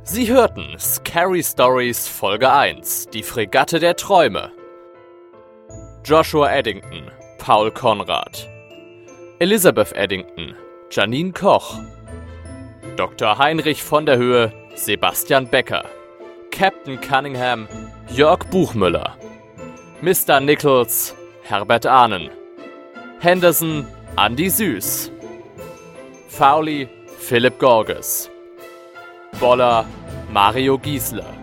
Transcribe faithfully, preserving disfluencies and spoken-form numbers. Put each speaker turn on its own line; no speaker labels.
Sie hörten Scary Stories Folge eins, die Fregatte der Träume. Joshua Eddington, Paul Konrad. Elizabeth Eddington, Janine Koch. Doktor Heinrich von der Höhe, Sebastian Becker. Captain Cunningham, Jörg Buchmüller. Mister Nichols, Herbert Ahnen. Henderson, Andy Süß. Fowley, Philipp Gorges. Boller, Mario Giesler.